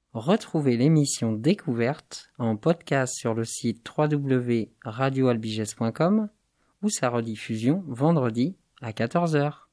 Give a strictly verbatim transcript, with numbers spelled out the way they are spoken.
Retrouvez l'émission Découverte en podcast sur le site w w w point radio albiges point com ou sa rediffusion vendredi à quatorze heures.